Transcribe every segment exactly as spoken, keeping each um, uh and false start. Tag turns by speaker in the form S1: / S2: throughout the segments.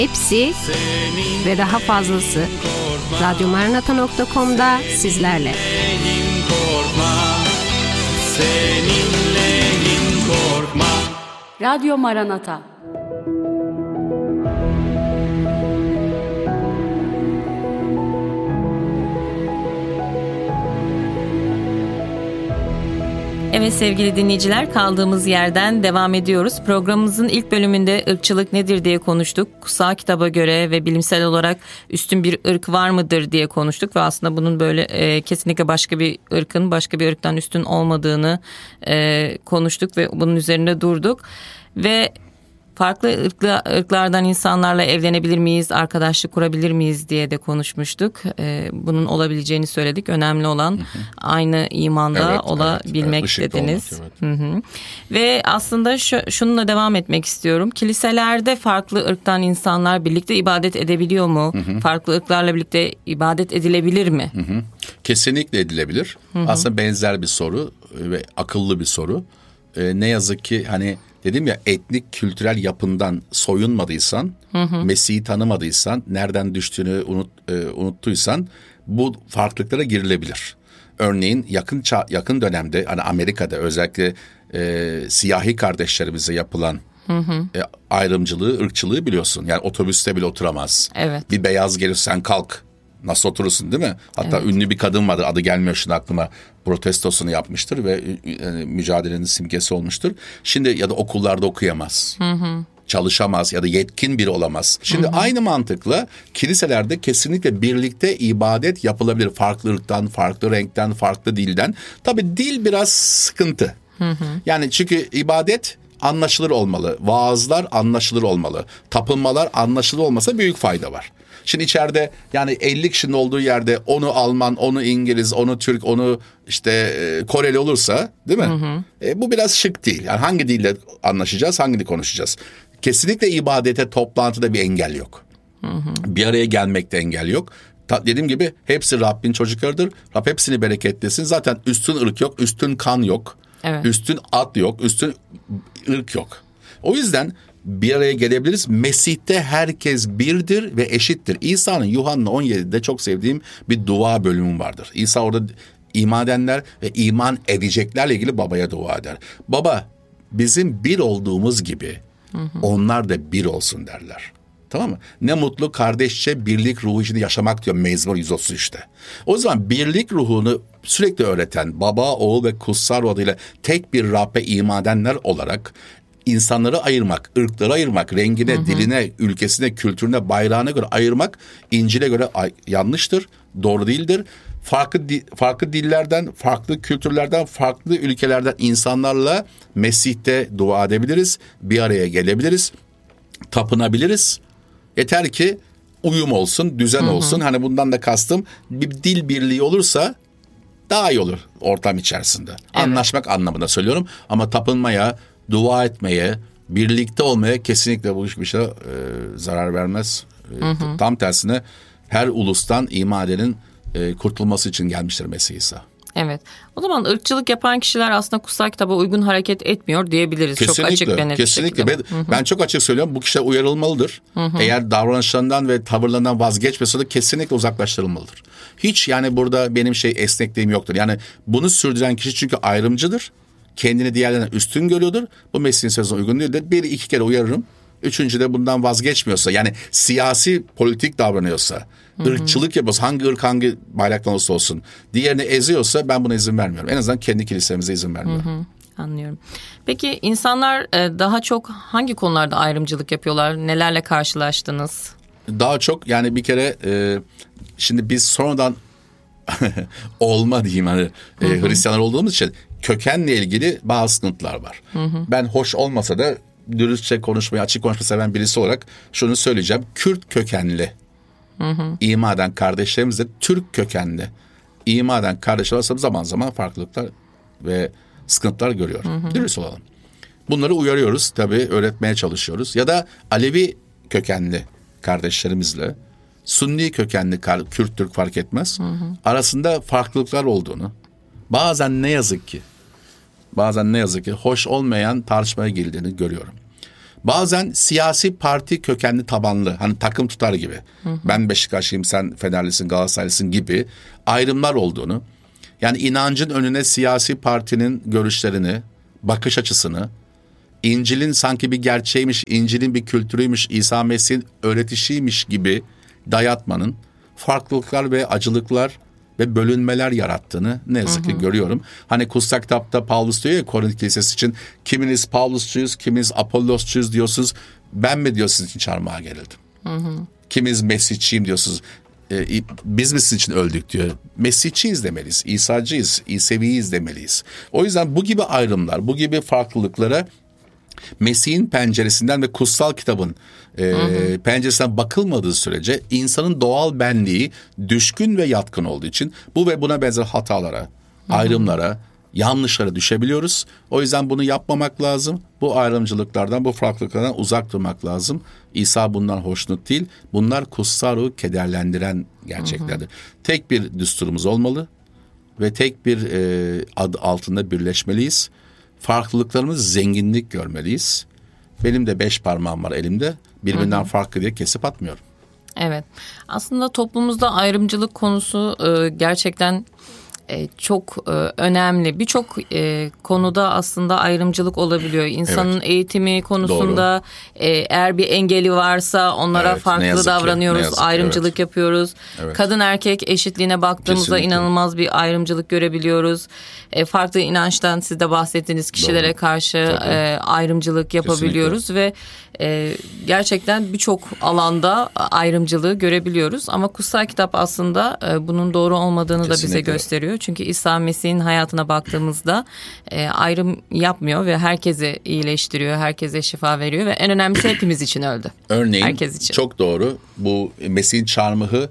S1: Hepsi ve daha fazlası radyo maranata nokta com'da sizlerle.
S2: Seninleyim korkma.
S3: Radyo Maranata.
S4: Evet sevgili dinleyiciler, kaldığımız yerden devam ediyoruz. Programımızın ilk bölümünde ırkçılık nedir diye konuştuk. Kutsal kitaba göre ve bilimsel olarak üstün bir ırk var mıdır diye konuştuk. Ve aslında bunun böyle e, kesinlikle başka bir ırkın başka bir ırktan üstün olmadığını e, konuştuk ve bunun üzerinde durduk. Ve farklı ırklı, ırklardan insanlarla evlenebilir miyiz, arkadaşlık kurabilir miyiz diye de konuşmuştuk. Ee, bunun olabileceğini söyledik. Önemli olan hı hı. aynı imanda evet, olabilmek evet, evet. dediniz. Olmak, evet. hı hı. Ve aslında şu, şununla devam etmek istiyorum. Kiliselerde farklı ırktan insanlar birlikte ibadet edebiliyor mu? Hı hı. Farklı ırklarla birlikte ibadet edilebilir mi?
S5: Hı hı. Kesinlikle edilebilir. Hı hı. Aslında benzer bir soru ve akıllı bir soru. Ee, ne yazık ki hani dedim ya, etnik kültürel yapından soyunmadıysan, hı hı. Mesih'i tanımadıysan, nereden düştüğünü unut, e, unuttuysan bu farklılıklara girilebilir. Örneğin yakın çağ, yakın dönemde hani Amerika'da özellikle e, siyahi kardeşlerimize yapılan hı hı. E, ayrımcılığı, ırkçılığı biliyorsun. Yani otobüste bile oturamaz.
S4: Evet.
S5: Bir beyaz gelir, sen kalk. Nasıl oturursun, değil mi? Hatta evet. ünlü bir kadın vardı, adı gelmiyor şimdi aklıma, protestosunu yapmıştır ve yani, mücadelenin simgesi olmuştur. Şimdi ya da okullarda okuyamaz, hı hı. çalışamaz ya da yetkin biri olamaz. Şimdi hı hı. aynı mantıkla kiliselerde kesinlikle birlikte ibadet yapılabilir. Farklı ırktan, farklı renkten, farklı dilden. Tabii dil biraz sıkıntı. Hı hı. Yani çünkü ibadet anlaşılır olmalı, vaazlar anlaşılır olmalı, tapınmalar anlaşılır olmasa büyük fayda var. Şimdi içeride yani elli kişinin olduğu yerde onu Alman, onu İngiliz, onu Türk, onu işte e, Koreli olursa, değil mi? Hı hı. E, bu biraz şık değil. Yani hangi dille anlaşacağız, hangi dil konuşacağız? Kesinlikle ibadete, toplantıda bir engel yok. Hı hı. Bir araya gelmekte engel yok. Ta, dediğim gibi hepsi Rabbin çocuklarıdır. Rab hepsini bereketlesin. Zaten üstün ırk yok, üstün kan yok, evet. üstün at yok, üstün ırk yok. O yüzden bir araya gelebiliriz. Mesih'te herkes birdir ve eşittir. İsa'nın Yuhanna on yedide çok sevdiğim bir dua bölümü vardır. İsa orada iman edenler ve iman edeceklerle ilgili babaya dua eder. Baba, bizim bir olduğumuz gibi hı hı. onlar da bir olsun derler. Tamam mı? Ne mutlu kardeşçe birlik ruhu içinde yaşamak diyor Mezmur yüz otuz üçte. O zaman birlik ruhunu sürekli öğreten baba, oğul ve kutsal ruh adıyla tek bir Rabbe iman edenler olarak İnsanları ayırmak, ırkları ayırmak, rengine, hı hı. diline, ülkesine, kültürüne, bayrağına göre ayırmak İncil'e göre ay- yanlıştır, doğru değildir. Farklı di- farklı dillerden, farklı kültürlerden, farklı ülkelerden insanlarla Mesih'te dua edebiliriz, bir araya gelebiliriz, tapınabiliriz. Yeter ki uyum olsun, düzen hı hı. olsun. Hani bundan da kastım bir dil birliği olursa daha iyi olur ortam içerisinde. Evet. Anlaşmak anlamında söylüyorum ama tapınmaya, dua etmeye, birlikte olmaya kesinlikle bu hiçbir şey e, zarar vermez. E, hı hı. Tam tersine her ulustan iman edenin e, kurtulması için gelmiştir Mesih İsa.
S4: Evet. O zaman ırkçılık yapan kişiler aslında kutsal kitaba uygun hareket etmiyor diyebiliriz.
S5: Kesinlikle,
S4: çok açık ve net
S5: kesinlikle. Ben, ben çok açık söylüyorum. Bu kişiler uyarılmalıdır. Hı hı. Eğer davranışlarından ve tavırlarından vazgeçmese de kesinlikle uzaklaştırılmalıdır. Hiç yani burada benim şey esnekliğim yoktur. Yani bunu sürdüren kişi çünkü ayrımcıdır. Kendini diğerlerine üstün görüyordur. Bu Mesih'in sözüne uygun değildir. Bir iki kere uyarırım. Üçüncü de bundan vazgeçmiyorsa, yani siyasi politik davranıyorsa, hı hı. ırkçılık yapıyorsa, hangi ırk hangi bayraktan olursa olsun, diğerini eziyorsa ben buna izin vermiyorum. En azından kendi kilisemize izin vermiyorum. Hı hı.
S4: Anlıyorum. Peki insanlar daha çok hangi konularda ayrımcılık yapıyorlar? Nelerle karşılaştınız?
S5: Daha çok yani bir kere e, şimdi biz sonradan olma diyeyim hani e, Hristiyanlar olduğumuz için kökenle ilgili bazı sıkıntılar var. Hı hı. Ben hoş olmasa da dürüstçe konuşmayı, açık konuşmayı seven birisi olarak şunu söyleyeceğim. Kürt kökenli hı hı. iman eden kardeşlerimiz de Türk kökenli iman eden kardeşler zaman zaman farklılıklar ve sıkıntılar görüyor. Hı hı. Dürüst olalım. Bunları uyarıyoruz tabii, öğretmeye çalışıyoruz. Ya da Alevi kökenli kardeşlerimizle Sunni kökenli Kürt Türk fark etmez. Hı hı. Arasında farklılıklar olduğunu, bazen ne yazık ki bazen ne yazık ki hoş olmayan tartışmaya girdiğini görüyorum. Bazen siyasi parti kökenli tabanlı, hani takım tutar gibi. Hı hı. Ben Beşiktaşlıyım, sen Fenerlisin, Galatasaraylısın gibi ayrımlar olduğunu, yani inancın önüne siyasi partinin görüşlerini, bakış açısını, İncil'in sanki bir gerçeğiymiş, İncil'in bir kültürüymüş, İsa Mesih'in öğretişiymiş gibi dayatmanın farklılıklar ve acılıklar ve bölünmeler yarattığını ne yazık ki hı hı. görüyorum. Hani kutsal kitapta Pavlus diyor ya Korint Kilisesi için, kiminiz Pavlusçuyuz, kiminiz Apollosçuyuz diyorsunuz. Ben mi diyor sizin için çarmıha gerildim? Hı hı. Kiminiz Mesihçiyim diyorsunuz. Ee, biz mi sizin için öldük diyor. Mesihçiyiz demeliyiz, İsa'cıyız, İseviyiz demeliyiz. O yüzden bu gibi ayrımlar, bu gibi farklılıklara Mesih'in penceresinden ve kutsal kitabın e, hı hı. penceresinden bakılmadığı sürece insanın doğal benliği düşkün ve yatkın olduğu için bu ve buna benzer hatalara, hı hı. ayrımlara, yanlışlara düşebiliyoruz. O yüzden bunu yapmamak lazım. Bu ayrımcılıklardan, bu farklılıklardan uzak durmak lazım. İsa bundan hoşnut değil. Bunlar kutsal ruhu kederlendiren gerçeklerdir. Hı hı. Tek bir düsturumuz olmalı ve tek bir e, adı altında birleşmeliyiz. Farklılıklarımız zenginlik görmeliyiz. Benim de beş parmağım var elimde. Birbirinden hı hı. farklı diye kesip atmıyorum.
S4: Evet. Aslında toplumumuzda ayrımcılık konusu e, gerçekten e, çok e, önemli. Birçok e, konuda aslında ayrımcılık olabiliyor. İnsanın evet. eğitimi konusunda e, eğer bir engeli varsa onlara evet, farklı davranıyoruz. Ki, ayrımcılık evet. yapıyoruz. Evet. Kadın erkek eşitliğine baktığımızda kesinlikle. inanılmaz bir ayrımcılık görebiliyoruz. E, farklı inançtan siz de bahsettiğiniz kişilere Doğru. karşı e, ayrımcılık yapabiliyoruz kesinlikle. ve e, gerçekten birçok alanda ayrımcılığı görebiliyoruz. Ama kutsal kitap aslında e, bunun doğru olmadığını kesinlikle. da bize gösteriyor. Çünkü İsa Mesih'in hayatına baktığımızda e, ayrım yapmıyor ve herkesi iyileştiriyor, herkese şifa veriyor ve en önemlisi hepimiz için öldü.
S5: Örneğin
S4: herkes için.
S5: Çok doğru, bu Mesih'in çarmıhı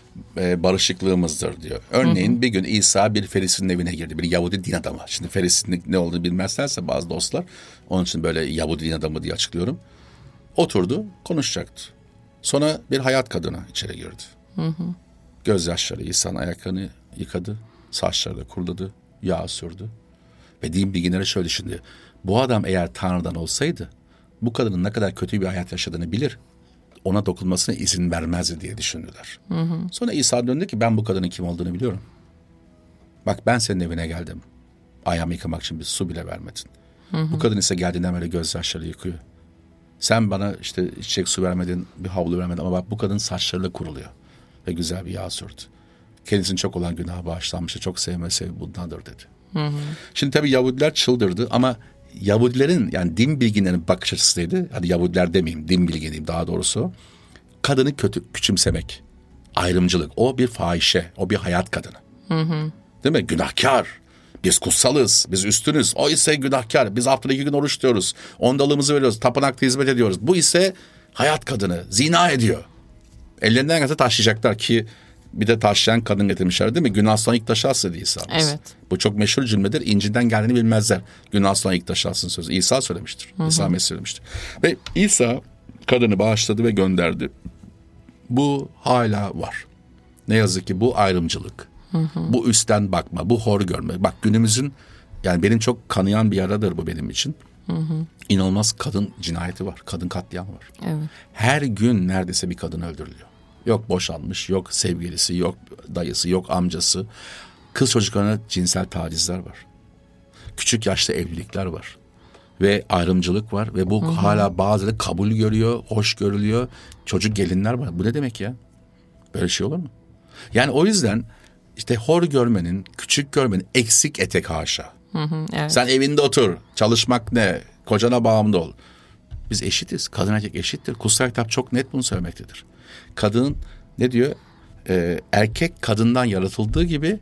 S5: e, barışıklığımızdır diyor. Örneğin hı hı. bir gün İsa bir Ferisinin evine girdi, bir Yahudi din adamı. Şimdi Ferisinin ne olduğunu bilmezlerse bazı dostlar, onun için böyle Yahudi din adamı diye açıklıyorum. Oturdu, konuşacaktı. Sonra bir hayat kadını içeri girdi. Hı hı. Gözyaşları İsa'nın ayaklarını yıkadı. Saçları da kuruladı, yağ sürdü. Ve din bilginleri şöyle düşündü. Bu adam eğer Tanrı'dan olsaydı bu kadının ne kadar kötü bir hayat yaşadığını bilir. Ona dokunmasına izin vermezdi diye düşündüler. Hı hı. Sonra İsa döndü ki ben bu kadının kim olduğunu biliyorum. Bak ben senin evine geldim. Ayağımı yıkamak için bir su bile vermedin. Hı hı. Bu kadın ise geldiğinden beri gözyaşları yıkıyor. Sen bana işte içecek su vermedin, bir havlu vermedin ama bak bu kadın saçlarıyla kuruluyor. Ve güzel bir yağ sürdü. Kendisinin çok olan günahı bağışlanmıştı. Çok sevmesi bundandır dedi. Hı hı. Şimdi tabii Yahudiler çıldırdı ama Yahudilerin yani din bilginlerinin bakış açısıydı. Hadi Yahudiler demeyeyim, din bilginiyim daha doğrusu. Kadını kötü küçümsemek, ayrımcılık. O bir fahişe, o bir hayat kadını. Hı hı. Değil mi? Günahkar. Biz kutsalız, biz üstünüz. O ise günahkar. Biz haftada iki gün oruç tutuyoruz. Ondalığımızı veriyoruz, tapınakta hizmet ediyoruz. Bu ise hayat kadını, zina ediyor. Ellerinden gelse taşlayacaklar ki bir de taşlayan kadın getirmişler değil mi? Günah sonra ilk taşı atsın diye İsa.
S4: Evet.
S5: Bu çok meşhur cümledir. İncil'den geldiğini bilmezler. Günah sonra ilk taşı atsın sözü. İsa söylemiştir. Hı hı. İsa Mesih söylemiştir. Ve İsa kadını bağışladı ve gönderdi. Bu hala var. Ne yazık ki bu ayrımcılık. Hı hı. Bu üstten bakma, bu hor görme. Bak günümüzün yani benim çok kanayan bir yaradır bu benim için. Hı hı. İnanılmaz kadın cinayeti var. Kadın katliamı var. Evet. Her gün neredeyse bir kadın öldürülüyor. Yok boşanmış, yok sevgilisi, yok dayısı, yok amcası. Kız çocuklarına cinsel tacizler var. Küçük yaşta evlilikler var. Ve ayrımcılık var. Ve bu hı hı. hala bazıları kabul görüyor, hoş görülüyor. Çocuk gelinler var. Bu ne demek ya? Böyle şey olur mu? Yani o yüzden işte hor görmenin, küçük görmenin, eksik etek haşa. Hı hı, evet. Sen evinde otur, çalışmak ne? Kocana bağımlı ol. Biz eşitiz. Kadın erkek eşittir. Kutsal kitap çok net bunu söylemektedir. Kadın ne diyor? Ee, erkek kadından yaratıldığı gibi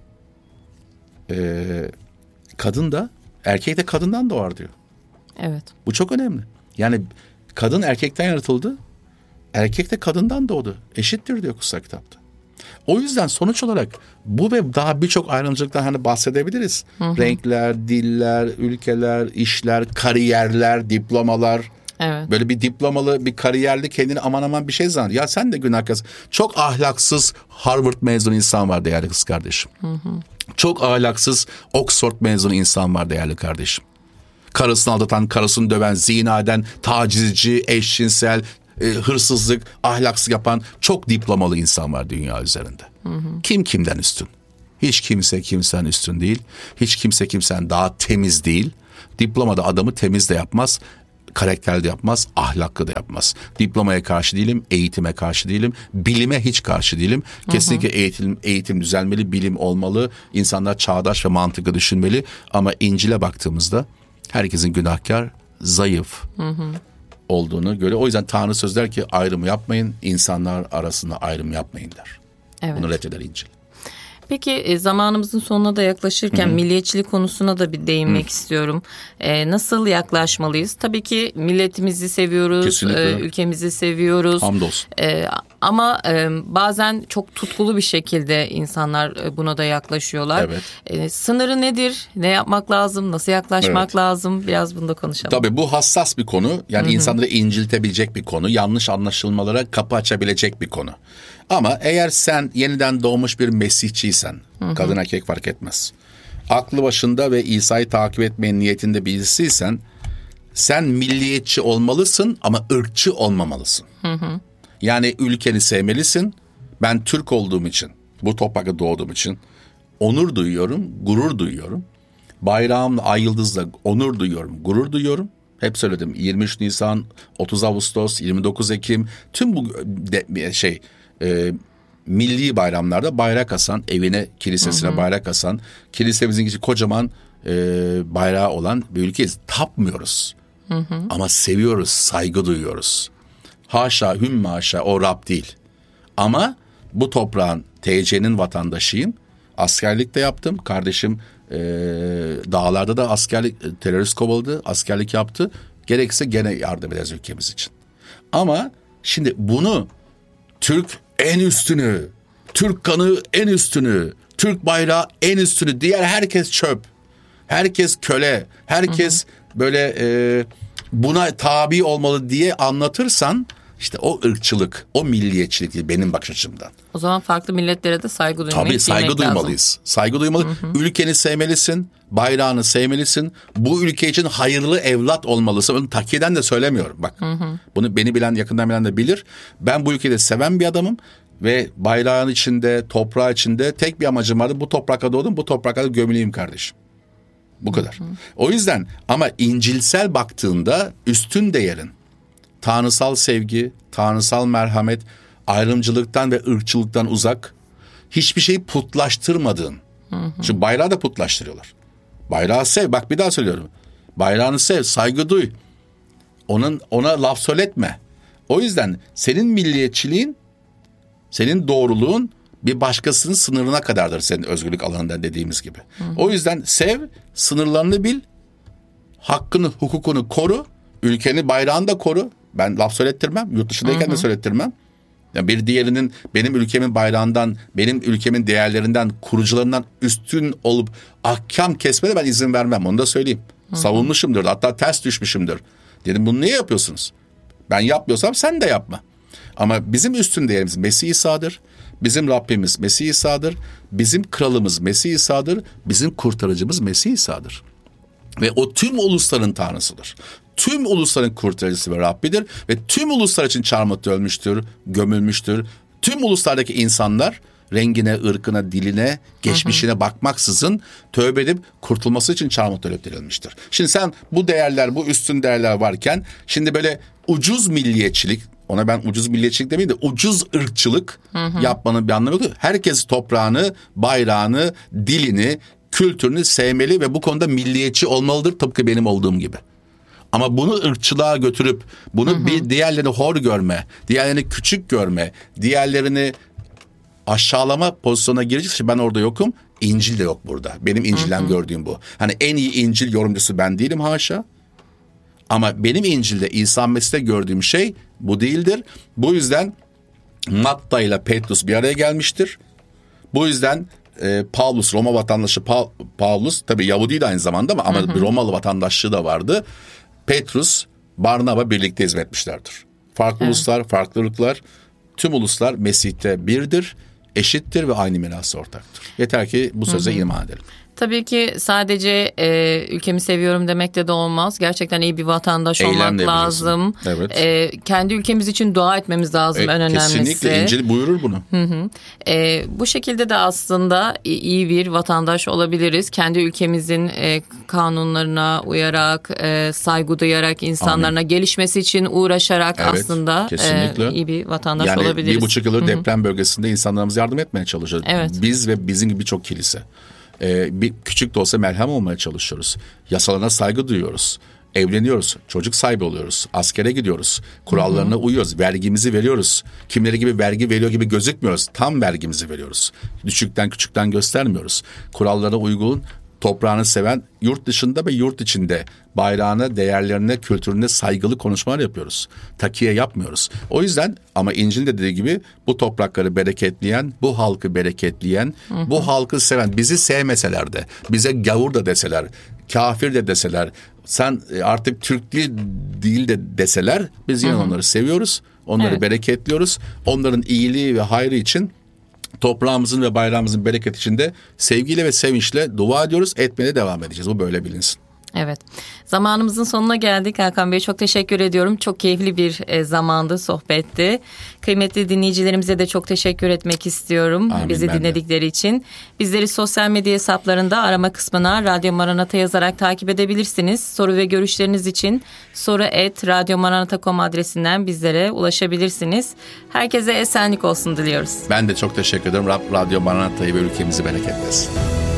S5: e, kadın da erkek de kadından doğar diyor.
S4: Evet.
S5: Bu çok önemli. Yani kadın erkekten yaratıldı. Erkek de kadından doğdu. Eşittir diyor kutsal kitapta. O yüzden sonuç olarak bu ve daha birçok ayrımcılıktan hani bahsedebiliriz. Hı hı. Renkler, diller, ülkeler, işler, kariyerler, diplomalar. Evet. Böyle bir diplomalı, bir kariyerli kendini aman aman bir şey zannediyor. Ya sen de günahkarsın. Çok ahlaksız Harvard mezunu insan var değerli kız kardeşim. Hı hı. Çok ahlaksız Oxford mezunu insan var değerli kardeşim. karısını aldatan, karısını döven, zina eden, tacizci, eşcinsel, e, hırsızlık, ahlaksız yapan çok diplomalı insan var dünya üzerinde. Hı hı. Kim kimden üstün? Hiç kimse kimsenin üstün değil. Hiç kimse kimsenin daha temiz değil. Diplomada adamı temiz de yapmaz, karakterli de yapmaz, ahlaklı da yapmaz. Diplomaya karşı değilim, eğitime karşı değilim, bilime hiç karşı değilim. Kesinlikle hı hı. eğitim eğitim düzelmeli, bilim olmalı, insanlar çağdaş ve mantıklı düşünmeli. Ama İncil'e baktığımızda herkesin günahkar, zayıf hı hı. olduğunu görüyor. O yüzden Tanrı söz der ki ayrım yapmayın, insanlar arasında ayrım yapmayın der. Evet. Bunu reddeder İncil.
S4: Peki zamanımızın sonuna da yaklaşırken Hı-hı. milliyetçilik konusuna da bir değinmek Hı. istiyorum. Ee, nasıl yaklaşmalıyız? Tabii ki milletimizi seviyoruz, e, ülkemizi seviyoruz.
S5: Hamdolsun.
S4: E, ama e, bazen çok tutkulu bir şekilde insanlar e, buna da yaklaşıyorlar.
S5: Evet.
S4: E, sınırı nedir? Ne yapmak lazım? Nasıl yaklaşmak evet. lazım? Biraz bunu da konuşalım.
S5: Tabii bu hassas bir konu. Yani Hı-hı. insanları inciltebilecek bir konu. Yanlış anlaşılmalara kapı açabilecek bir konu. Ama eğer sen yeniden doğmuş bir Mesihçiysen, hı hı. kadın erkek fark etmez. Aklı başında ve İsa'yı takip etmenin niyetinde birisiysen, sen milliyetçi olmalısın ama ırkçı olmamalısın. Hı hı. Yani ülkeni sevmelisin. Ben Türk olduğum için, bu toprakta doğduğum için onur duyuyorum, gurur duyuyorum. Bayrağımla, ay yıldızla onur duyuyorum, gurur duyuyorum. Hep söyledim. yirmi üç Nisan, otuz Ağustos, yirmi dokuz Ekim, tüm bu de, şey... E, milli bayramlarda bayrak asan, evine, kilisesine hı hı. bayrak asan, kilisemizin içi kocaman e, bayrağı olan bir ülkeyiz. Tapmıyoruz. Hı hı. Ama seviyoruz, saygı duyuyoruz. Haşa, hümme haşa, o Rab değil. Ama bu toprağın, T C'nin vatandaşıyım. Askerlik de yaptım. Kardeşim e, dağlarda da askerlik, terörist kovaladı, askerlik yaptı. Gerekirse gene yardım ederiz ülkemiz için. Ama şimdi bunu Türk en üstünü, Türk kanı en üstünü, Türk bayrağı en üstünü, diğer herkes çöp. Herkes köle, herkes hı hı. böyle e, buna tabi olmalı diye anlatırsan işte o ırkçılık, o milliyetçilik değil benim bakış açımdan.
S4: O zaman farklı milletlere de saygı duymayı
S5: Tabii saygı duymalıyız. Lazım. Saygı duymalı. Hı hı. Ülkeni sevmelisin, bayrağını sevmelisin. Bu ülke için hayırlı evlat olmalısın. Bunu takiyeden de söylemiyorum. Bak. Hı hı. Bunu beni bilen, yakından bilen de bilir. Ben bu ülkede seven bir adamım ve bayrağın içinde, toprağı içinde tek bir amacım vardı. Bu toprakta doğdum, bu toprakta gömüleyim kardeşim. Bu kadar. Hı hı. O yüzden ama İncilsel baktığında üstün değerin tanrısal sevgi, tanrısal merhamet, ayrımcılıktan ve ırkçılıktan uzak, hiçbir şeyi putlaştırmadığın. Hı hı. Çünkü bayrağı da putlaştırıyorlar. Bayrağı sev, bak bir daha söylüyorum. Bayrağını sev, saygı duy. Onun ona laf söyletme. O yüzden senin milliyetçiliğin, senin doğruluğun bir başkasının sınırına kadardır senin özgürlük alanında dediğimiz gibi. Hı hı. O yüzden sev, sınırlarını bil, hakkını, hukukunu koru, ülkeni, bayrağını da koru. Ben laf söylettirmem, yurt dışındayken hı hı. de söylettirmem. Yani bir diğerinin benim ülkemin bayrağından, benim ülkemin değerlerinden, kurucularından üstün olup ahkam kesmede ben izin vermem. Onu da söyleyeyim. Hı hı. Savunmuşumdur, hatta ters düşmüşümdür. Dedim bunu niye yapıyorsunuz? Ben yapmıyorsam sen de yapma. Ama bizim üstün değerimiz Mesih İsa'dır. Bizim Rabbimiz Mesih İsa'dır. Bizim kralımız Mesih İsa'dır. Bizim kurtarıcımız Mesih İsa'dır. Ve o tüm ulusların tanrısıdır. Tüm ulusların kurtarıcısı ve Rabbidir. Ve tüm uluslar için çarmıhta ölmüştür, gömülmüştür. Tüm uluslardaki insanlar rengine, ırkına, diline, geçmişine hı hı. bakmaksızın tövbe edip kurtulması için çarmıhta ölüp dirilmiştir. Şimdi sen bu değerler, bu üstün değerler varken şimdi böyle ucuz milliyetçilik, ona ben ucuz milliyetçilik demeyeyim de ucuz ırkçılık hı hı. yapmanın bir anlamı yok. Herkes toprağını, bayrağını, dilini, kültürünü sevmeli ve bu konuda milliyetçi olmalıdır tıpkı benim olduğum gibi. Ama bunu ırkçılığa götürüp bunu hı hı. bir diğerlerini hor görme, diğerlerini küçük görme, diğerlerini aşağılama pozisyona girecekse ben orada yokum. İncil de yok burada. Benim İncil'den hı hı. gördüğüm bu. Hani en iyi İncil yorumcusu ben değilim haşa. Ama benim İncil'de İsa Mesih'te gördüğüm şey bu değildir. Bu yüzden Matta ile Petrus bir araya gelmiştir. Bu yüzden e, Pavlus, Roma vatandaşı pa- Pavlus, tabii Yahudi de aynı zamanda ama, ama bir Romalı vatandaşlığı da vardı. Petrus, Barnaba birlikte hizmet etmişlerdir. Farklı evet. uluslar, farklı ırklar, tüm uluslar Mesih'te birdir, eşittir ve aynı mirasa ortaktır. Yeter ki bu söze iman edelim.
S4: Tabii ki sadece e, ülkemi seviyorum demekle de olmaz. Gerçekten iyi bir vatandaş
S5: Eylem
S4: olmak lazım.
S5: Evet.
S4: E, kendi ülkemiz için dua etmemiz lazım
S5: e,
S4: en önemlisi.
S5: Kesinlikle İncil buyurur bunu.
S4: Hı hı. E, bu şekilde de aslında iyi bir vatandaş olabiliriz. Kendi ülkemizin e, kanunlarına uyarak, e, saygı duyarak, insanlarına Amin. gelişmesi için uğraşarak evet, aslında e, iyi bir vatandaş
S5: yani
S4: olabiliriz.
S5: Yani bir buçuk yıldır deprem bölgesinde insanlarımıza yardım etmeye çalışıyoruz.
S4: Evet.
S5: Biz ve bizim gibi birçok kilise. Ee, bir küçük de olsa merhem olmaya çalışıyoruz. Yasalarına saygı duyuyoruz. Evleniyoruz, çocuk sahibi oluyoruz, askere gidiyoruz, kurallarına hı hı. uyuyoruz, vergimizi veriyoruz. Kimleri gibi vergi veriyor gibi gözükmüyoruz, tam vergimizi veriyoruz. Düşükten küçükten göstermiyoruz. Kurallara uygun, toprağını seven, yurt dışında ve yurt içinde bayrağına, değerlerine, kültürüne saygılı konuşmalar yapıyoruz. Takiye yapmıyoruz. O yüzden ama İncil'in de dediği gibi bu toprakları bereketleyen, bu halkı bereketleyen, hı hı. bu halkı seven, bizi sevmeseler de, bize gavur da deseler, kafir de deseler, sen artık Türk değil, değil de deseler, biz yine hı hı. onları seviyoruz, onları evet. bereketliyoruz. Onların iyiliği ve hayrı için toprağımızın ve bayrağımızın bereket içinde sevgiyle ve sevinçle dua ediyoruz, etmeye devam edeceğiz. Bu böyle bilinsin.
S4: Evet. Zamanımızın sonuna geldik. Hakan Bey çok teşekkür ediyorum. Çok keyifli bir e, zamandı, sohbetti. Kıymetli dinleyicilerimize de çok teşekkür etmek istiyorum. Amin, bizi dinledikleri de. için. Bizleri sosyal medya hesaplarında arama kısmına Radyo Maranata yazarak takip edebilirsiniz. Soru ve görüşleriniz için soru et radyomaranata nokta com adresinden bizlere ulaşabilirsiniz. Herkese esenlik olsun diliyoruz.
S5: Ben de çok teşekkür ederim. Radyo Maranata'yı ve ülkemizi bereketlesin.